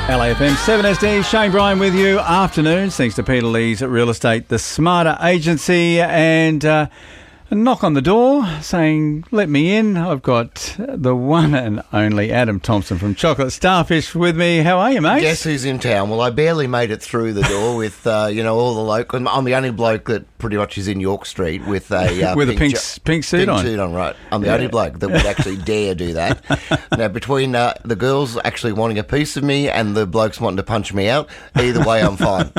LAFM 7SD, Shane Bryan with you. Afternoons, thanks to Peter Lee's Real Estate, the Smarter Agency, and a knock on the door saying, let me in. I've got the one and only Adam Thompson from Chocolate Starfish with me. How are you, mate? Guess who's in town? Well, I barely made it through the door with, all the local. I'm the only bloke that pretty much is in York Street with a with pink suit on. Right. I'm the only bloke that would actually dare do that. Now, between the girls actually wanting a piece of me and the blokes wanting to punch me out, either way, I'm fine.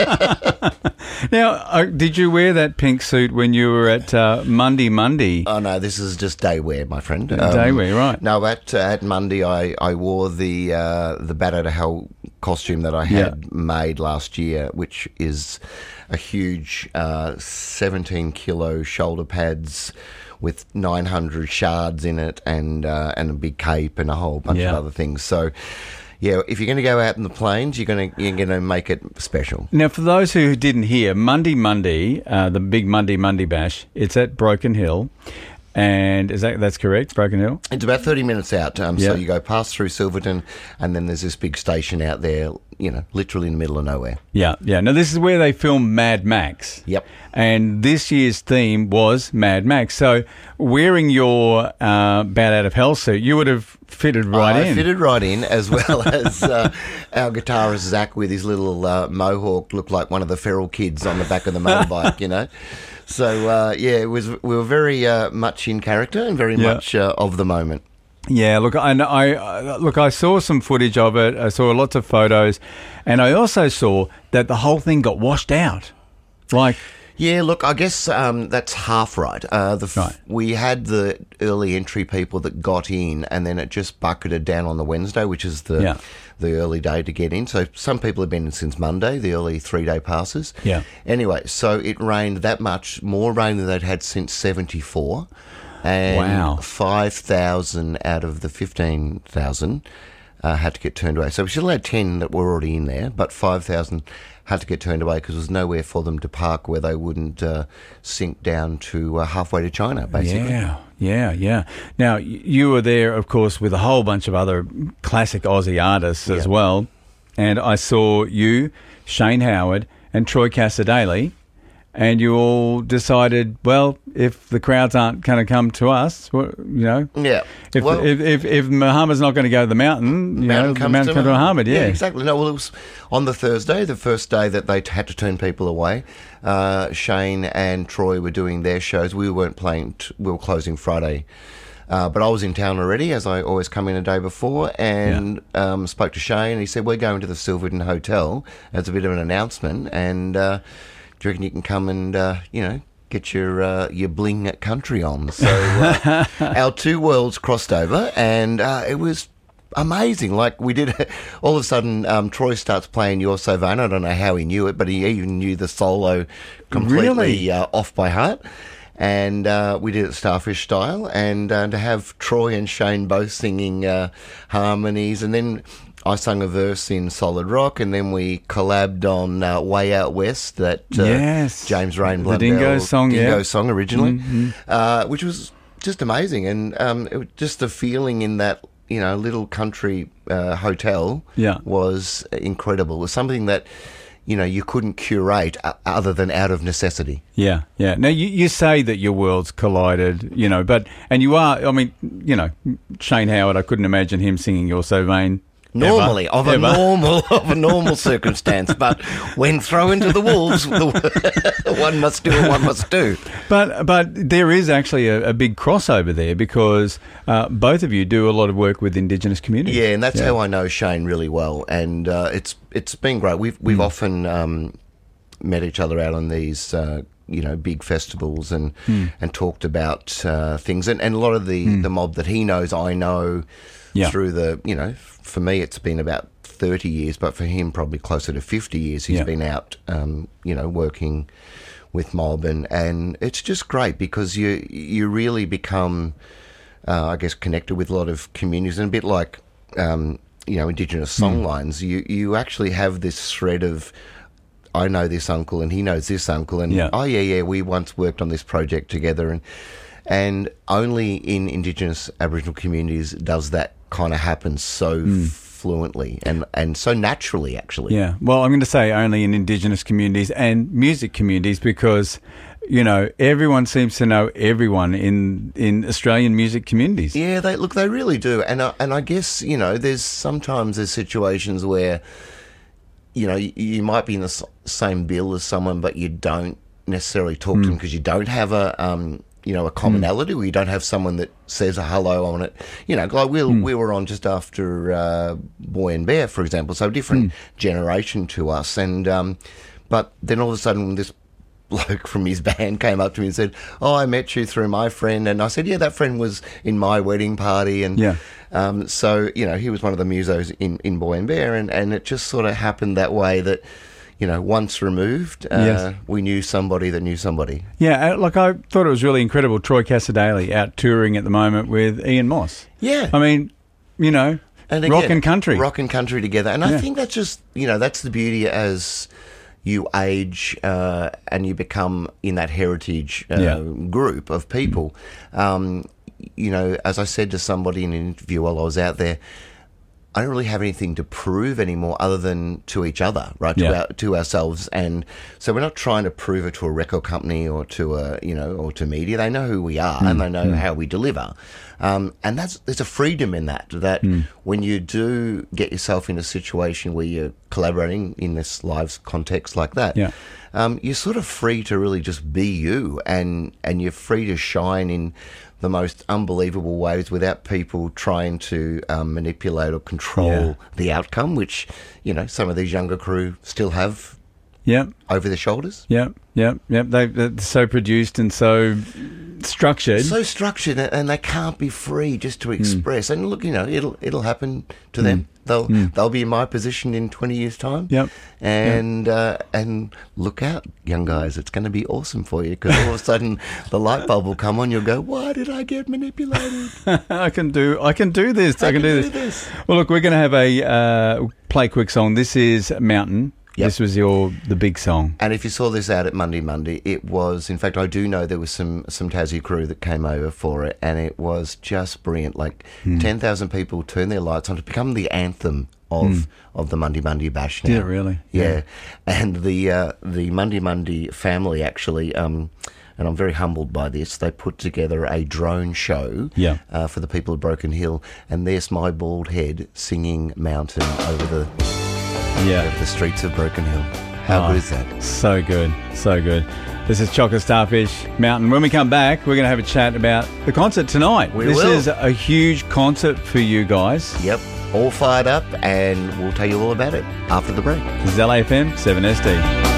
Now, did you wear that pink suit when you were at Monday? Oh, no, this is just day wear, my friend. Day wear, right. No, at Monday, I wore the Bat Out of Hell costume that I had made last year, which is a huge 17-kilo shoulder pads with 900 shards in it and a big cape and a whole bunch of other things. So, yeah, if you're going to go out in the plains, you're going to make it special. Now, for those who didn't hear, Monday, the big Monday Bash, it's at Broken Hill. And that's correct, Broken Hill? It's about 30 minutes out. So you go past through Silverton, and then there's this big station out there, literally in the middle of nowhere. Yeah. Now, this is where they filmed Mad Max. Yep. And this year's theme was Mad Max. So wearing your Bat Out of Hell suit, you would have fitted right in. I fitted right in, as well as our guitarist Zach with his little mohawk looked like one of the feral kids on the back of the motorbike, So, we were very much in character and very much of the moment. Yeah, look, I saw some footage of it. I saw lots of photos, and I also saw that the whole thing got washed out. Yeah, look, I guess that's half right. We had the early entry people that got in, and then it just bucketed down on the Wednesday, which is the early day to get in. So some people have been in since Monday, the early 3-day passes. Yeah. Anyway, so it rained that much, more rain than they'd had since 1974. And 5,000 out of the 15,000 had to get turned away. So we still had 10 that were already in there, but 5,000 had to get turned away because there was nowhere for them to park where they wouldn't sink down to halfway to China, basically. Yeah. Now, you were there, of course, with a whole bunch of other classic Aussie artists as well. And I saw you, Shane Howard, and Troy Cassar-Daley. And you all decided, well, if the crowds aren't going to come to us, if Muhammad's not going to go to the mountain, the mountain comes to Muhammad. Yeah, exactly. No, well, it was on the Thursday, the first day that they had to turn people away. Shane and Troy were doing their shows. We weren't playing. We were closing Friday. But I was in town already, as I always come in a day before, and spoke to Shane. He said, we're going to the Silverton Hotel as a bit of an announcement, and do you reckon you can come and, get your bling country on? So our two worlds crossed over, and it was amazing. Like, we did, all of a sudden, Troy starts playing You're So Vain. I don't know how he knew it, but he even knew the solo completely off by heart. And we did it Starfish style, and to have Troy and Shane both singing harmonies, and then I sung a verse in Solid Rock, and then we collabed on Way Out West, that James Rain Blundell Dingo song originally, which was just amazing. And it was just the feeling in that little country hotel was incredible. It was something that you couldn't curate other than out of necessity. Yeah. Now, you say that your worlds collided, and you are, Shane Howard, I couldn't imagine him singing You're So Vain. Normally, of a normal circumstance, but when thrown to the wolves, one must do what one must do. But there is actually a big crossover there, because both of you do a lot of work with Indigenous communities. Yeah, and that's how I know Shane really well, and it's been great. We've often met each other out on these big festivals and talked about things, and a lot of the mob that he knows, I know. Through the, for me it's been about 30 years, but for him probably closer to 50 years he's been out, working with mob, and it's just great because you really become, I guess, connected with a lot of communities, and a bit like, Indigenous songlines, you actually have this thread of, I know this uncle and he knows this uncle, and we once worked on this project together, and only in Indigenous Aboriginal communities does that kind of happen so fluently and so naturally, actually. Yeah. Well, I'm going to say only in Indigenous communities and music communities because, you know, everyone seems to know everyone in Australian music communities. Yeah, they really do. And I guess, you know, there's situations where, you know, you might be in the same bill as someone, but you don't necessarily talk to them because you don't have a commonality, or you don't have someone that says a hello on it. You know, like we were on just after Boy and Bear, for example, so different generation to us. And but then all of a sudden, this bloke from his band came up to me and said, "Oh, I met you through my friend," and I said, "Yeah, that friend was in my wedding party," and so you know, he was one of the musos in Boy and Bear, and it just sort of happened that way that. You know, once removed, we knew somebody that knew somebody. Yeah, like I thought it was really incredible. Troy Cassar-Daley out touring at the moment with Ian Moss. Yeah. I mean, you know, and again, rock and country. Rock and country together. And I think that's just, you know, that's the beauty as you age and you become in that heritage group of people. You know, as I said to somebody in an interview while I was out there, I don't really have anything to prove anymore other than to each other, right? To ourselves. And so we're not trying to prove it to a record company or to or to media. They know who we are and they know how we deliver. And there's a freedom in that when you do get yourself in a situation where you're collaborating in this live context like that, you're sort of free to really just be you and you're free to shine in the most unbelievable ways without people trying to manipulate or control the outcome, which, you know, some of these younger crew still have over their shoulders. Yep. They're so produced and so structured. So structured, and they can't be free just to express. And look, you know, it'll happen to them. They'll be in my position in 20 years' time. And look out, young guys, it's going to be awesome for you because all of a sudden the light bulb will come on. You'll go, why did I get manipulated? I can do this. I can do this. Well, look, we're going to have a play quick song. This is Mountain. Yep. This was the big song. And if you saw this out at Monday, it was, in fact, I do know there was some Tassie crew that came over for it, and it was just brilliant. Like 10,000 people turned their lights on to become the anthem of the Monday Bash now. Did it really? Yeah. And the Monday family actually, and I'm very humbled by this, they put together a drone show for the people of Broken Hill, and there's my bald head singing Mountain over the streets of Broken Hill. How good is that? So good. This is Chocolate Starfish, Mountain. When we come back, we're going to have a chat about the concert tonight. This is a huge concert for you guys. Yep, all fired up, and we'll tell you all about it after the break. This is LAFM 7SD.